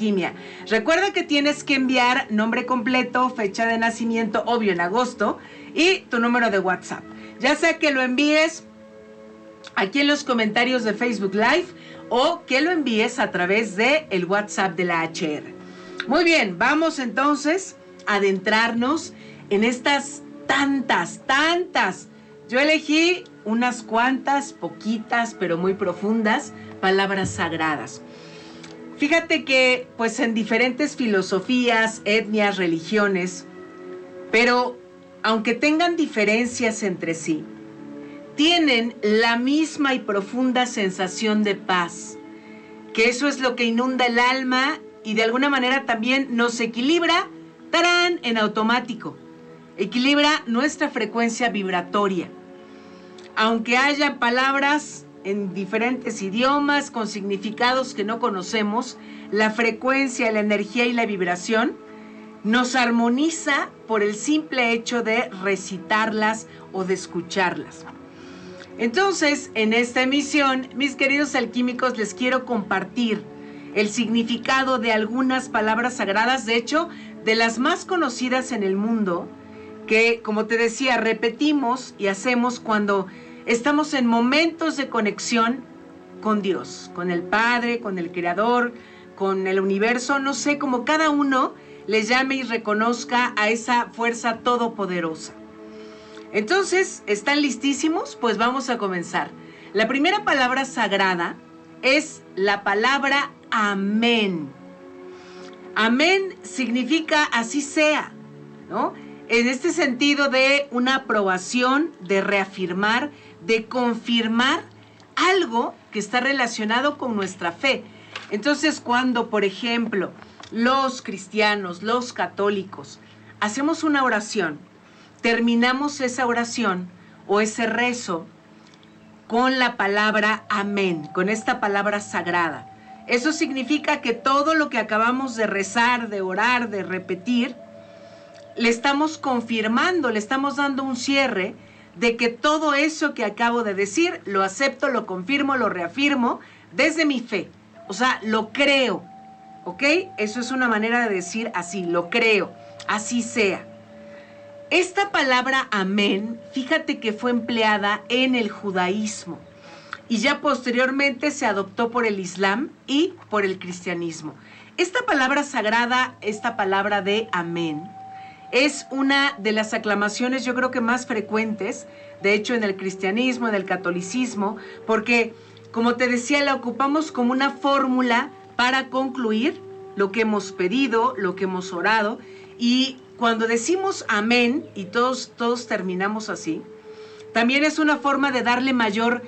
Alquimia. Recuerda que tienes que enviar nombre completo, fecha de nacimiento, obvio en agosto, y tu número de WhatsApp. Ya sea que lo envíes aquí en los comentarios de Facebook Live o que lo envíes a través de el WhatsApp de la HR. Muy bien, vamos entonces a adentrarnos en estas tantas. Yo elegí unas cuantas, poquitas, pero muy profundas, palabras sagradas. Fíjate que, pues en diferentes filosofías, etnias, religiones, pero aunque tengan diferencias entre sí, tienen la misma y profunda sensación de paz, que eso es lo que inunda el alma y de alguna manera también nos equilibra, ¡tarán!, en automático. Equilibra nuestra frecuencia vibratoria. Aunque haya palabras en diferentes idiomas con significados que no conocemos, la frecuencia, la energía y la vibración nos armoniza por el simple hecho de recitarlas o de escucharlas. Entonces, en esta emisión, mis queridos alquímicos, les quiero compartir el significado de algunas palabras sagradas, de hecho, de las más conocidas en el mundo, que, como te decía, repetimos y hacemos cuando estamos en momentos de conexión con Dios, con el Padre, con el Creador, con el universo, no sé, como cada uno le llame y reconozca a esa fuerza todopoderosa. Entonces, ¿están listísimos? Pues vamos a comenzar. La primera palabra sagrada es la palabra amén. Amén significa así sea, ¿no? En este sentido de una aprobación, de reafirmar, de confirmar algo que está relacionado con nuestra fe. Entonces, cuando, por ejemplo, los cristianos, los católicos, hacemos una oración, terminamos esa oración o ese rezo con la palabra amén, con esta palabra sagrada. Eso significa que todo lo que acabamos de rezar, de orar, de repetir, le estamos confirmando, le estamos dando un cierre de que todo eso que acabo de decir, lo acepto, lo confirmo, lo reafirmo desde mi fe. O sea, lo creo, ¿ok? Eso es una manera de decir así, lo creo, así sea. Esta palabra amén, fíjate que fue empleada en el judaísmo y ya posteriormente se adoptó por el Islam y por el cristianismo. Esta palabra sagrada, esta palabra de amén, es una de las aclamaciones yo creo que más frecuentes, de hecho en el cristianismo, en el catolicismo, porque como te decía, la ocupamos como una fórmula para concluir lo que hemos pedido, lo que hemos orado, y cuando decimos amén, y todos terminamos así, también es una forma de darle mayor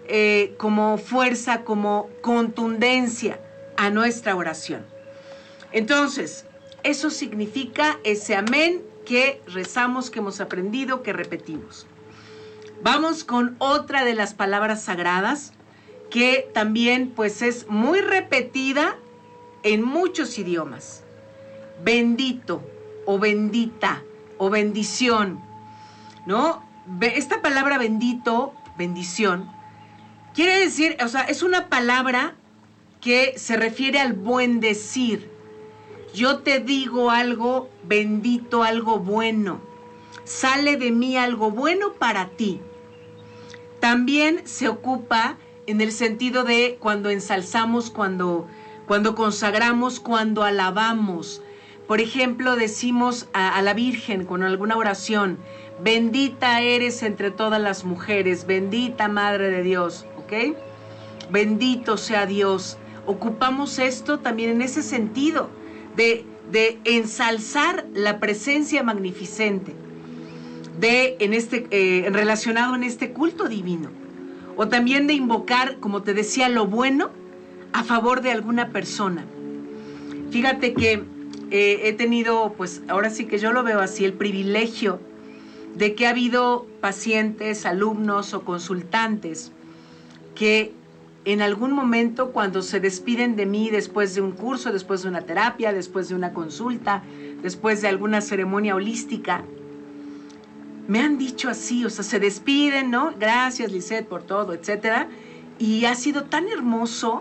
como fuerza, como contundencia a nuestra oración. Entonces, eso significa ese amén que rezamos, que hemos aprendido, que repetimos. Vamos con otra de las palabras sagradas que también pues es muy repetida en muchos idiomas. Bendito o bendita o bendición, ¿no? Esta palabra bendito, bendición, quiere decir, o sea, es una palabra que se refiere al buen decir. Yo te digo algo bendito, algo bueno. Sale de mí algo bueno para ti. También se ocupa en el sentido de cuando ensalzamos, cuando consagramos, cuando alabamos. Por ejemplo, decimos a la Virgen con alguna oración, bendita eres entre todas las mujeres, bendita Madre de Dios, ¿ok? Bendito sea Dios. Ocupamos esto también en ese sentido de ensalzar la presencia magnificente relacionado en este culto divino, o también de invocar, como te decía, lo bueno a favor de alguna persona. Fíjate que he tenido, pues ahora sí que yo lo veo así, el privilegio de que ha habido pacientes, alumnos o consultantes que en algún momento cuando se despiden de mí después de un curso, después de una terapia, después de una consulta, después de alguna ceremonia holística, me han dicho así, o sea, se despiden, ¿no? Gracias, Lisette, por todo, etcétera. Y ha sido tan hermoso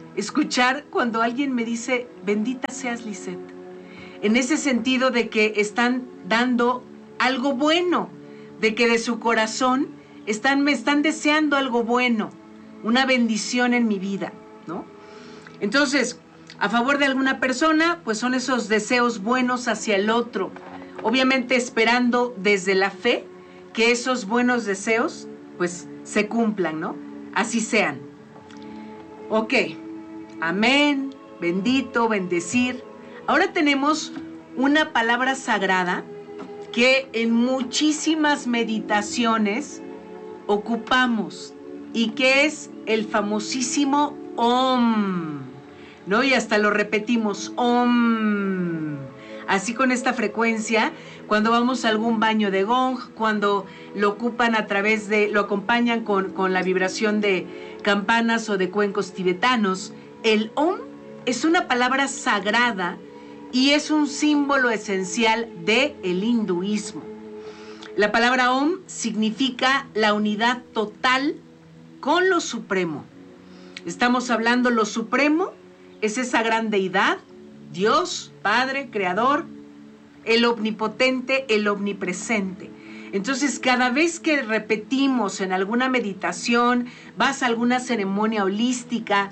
escuchar cuando alguien me dice, bendita seas, Lisette. En ese sentido de que están dando algo bueno, de que de su corazón me están deseando algo bueno, una bendición en mi vida, ¿no? Entonces, a favor de alguna persona, pues son esos deseos buenos hacia el otro, obviamente esperando desde la fe que esos buenos deseos, pues, se cumplan, ¿no? Así sean. Ok, amén, bendito, bendecir. Ahora tenemos una palabra sagrada que en muchísimas meditaciones ocupamos y que es el famosísimo Om, ¿no? Y hasta lo repetimos, Om. Así con esta frecuencia, cuando vamos a algún baño de gong, cuando lo ocupan lo acompañan con la vibración de campanas o de cuencos tibetanos, el Om es una palabra sagrada y es un símbolo esencial del hinduismo. La palabra Om significa la unidad total con lo supremo. Estamos hablando, lo supremo es esa gran deidad, Dios, Padre, Creador, el omnipotente, el omnipresente. Entonces, cada vez que repetimos en alguna meditación, vas a alguna ceremonia holística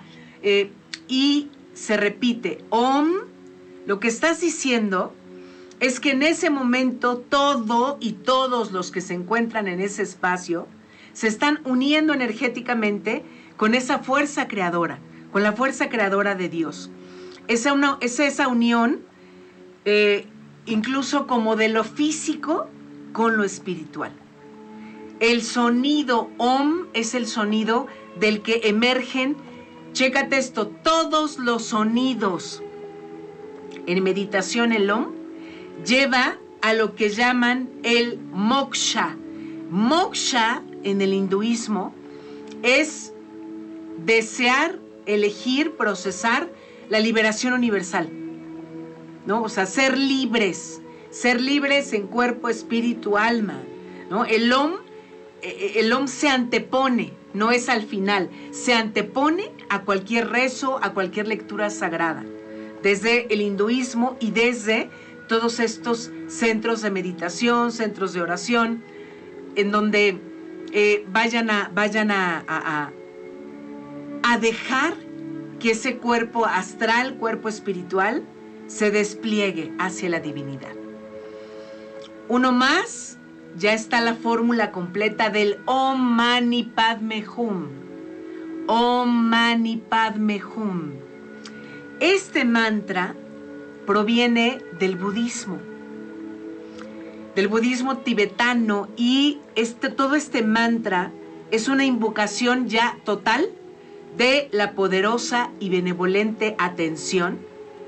y se repite Om, lo que estás diciendo es que en ese momento todo y todos los que se encuentran en ese espacio se están uniendo energéticamente con esa fuerza creadora, con la fuerza creadora de Dios. Es esa unión, incluso como de lo físico con lo espiritual. El sonido Om es el sonido del que emergen, chécate esto, todos los sonidos. En meditación el Om lleva a lo que llaman el moksha. Moksha en el hinduismo es desear, elegir, procesar la liberación universal, ¿no? O sea, ser libres en cuerpo, espíritu, alma, ¿no? El Om se antepone, no es al final, se antepone a cualquier rezo, a cualquier lectura sagrada, desde el hinduismo y desde todos estos centros de meditación, centros de oración, en donde vayan a dejar que ese cuerpo astral, cuerpo espiritual, se despliegue hacia la divinidad. Uno más, ya está la fórmula completa del Om Mani Padme Hum. Om Mani Padme Hum. Este mantra proviene del budismo tibetano, y todo este mantra es una invocación ya total de la poderosa y benevolente atención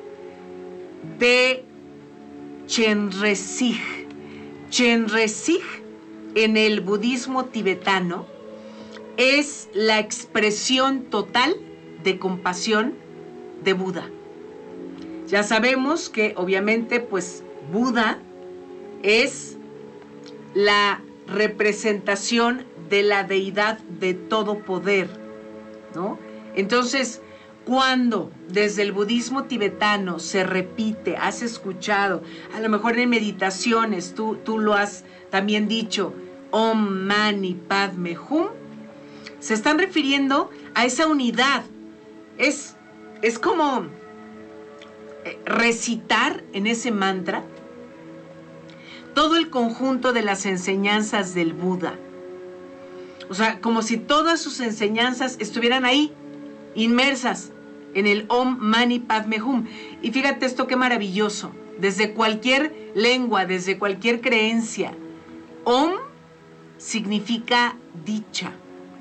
de Chenrezig. Chenrezig en el budismo tibetano es la expresión total de compasión de Buda. Ya sabemos que obviamente pues Buda es la representación de la deidad de todo poder, ¿no? Entonces, cuando desde el budismo tibetano se repite, has escuchado, a lo mejor en meditaciones tú lo has también dicho, Om Mani Padme Hum, se están refiriendo a esa unidad. Es como recitar en ese mantra todo el conjunto de las enseñanzas del Buda. O sea, como si todas sus enseñanzas estuvieran ahí, inmersas en el Om Mani Padme Hum. Y fíjate esto qué maravilloso. Desde cualquier lengua, desde cualquier creencia, Om significa dicha.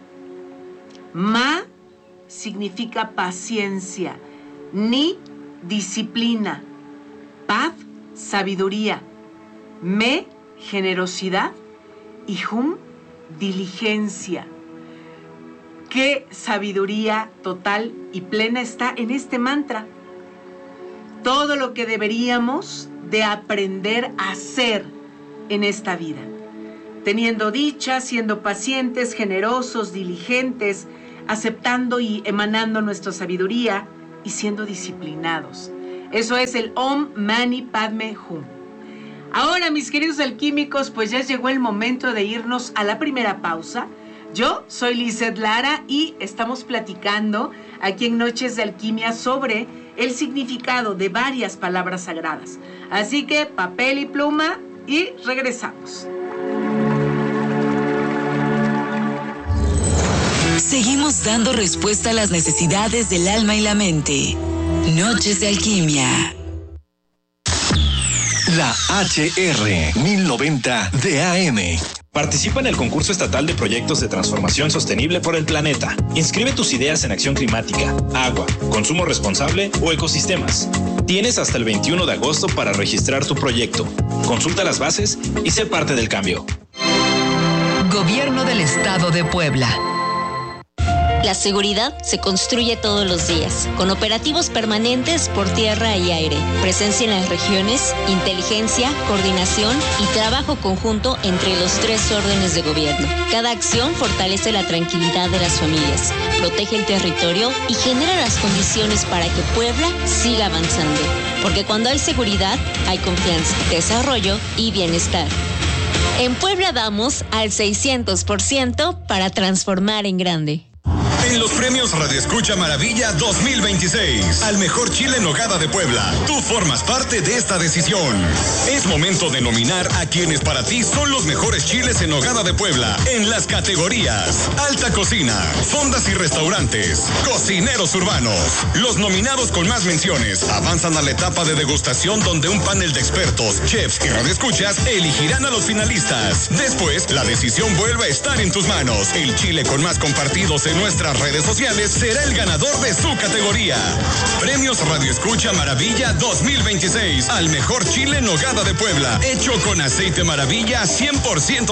Ma significa paciencia. Ni, disciplina. Pad, sabiduría. Me, generosidad. Y Hum, diligencia. Qué sabiduría total y plena está en este mantra. Todo lo que deberíamos de aprender a hacer en esta vida. Teniendo dicha, siendo pacientes, generosos, diligentes, aceptando y emanando nuestra sabiduría y siendo disciplinados. Eso es el Om Mani Padme Hum. Ahora, mis queridos alquímicos, pues ya llegó el momento de irnos a la primera pausa. Yo soy Lizeth Lara y estamos platicando aquí en Noches de Alquimia sobre el significado de varias palabras sagradas. Así que papel y pluma y regresamos. Seguimos dando respuesta a las necesidades del alma y la mente. Noches de Alquimia. La HR 1090 de AM. Participa en el concurso estatal de proyectos de transformación sostenible por el planeta. Inscribe tus ideas en acción climática, agua, consumo responsable o ecosistemas. Tienes hasta el 21 de agosto para registrar tu proyecto. Consulta las bases y sé parte del cambio. Gobierno del Estado de Puebla. La seguridad se construye todos los días, con operativos permanentes por tierra y aire, presencia en las regiones, inteligencia, coordinación y trabajo conjunto entre los 3 órdenes de gobierno. Cada acción fortalece la tranquilidad de las familias, protege el territorio y genera las condiciones para que Puebla siga avanzando. Porque cuando hay seguridad, hay confianza, desarrollo y bienestar. En Puebla vamos al 600% para transformar en grande. En los premios Radio Escucha Maravilla 2026, al mejor chile en nogada de Puebla, tú formas parte de esta decisión. Es momento de nominar a quienes para ti son los mejores chiles en nogada de Puebla en las categorías Alta Cocina, Fondas y Restaurantes, Cocineros Urbanos. Los nominados con más menciones avanzan a la etapa de degustación donde un panel de expertos, chefs y radioescuchas elegirán a los finalistas. Después, la decisión vuelve a estar en tus manos. El chile con más compartidos en nuestras redes sociales será el ganador de su categoría. Premios Radio Escucha Maravilla 2026 al mejor chile en nogada de Puebla, hecho con aceite Maravilla 100%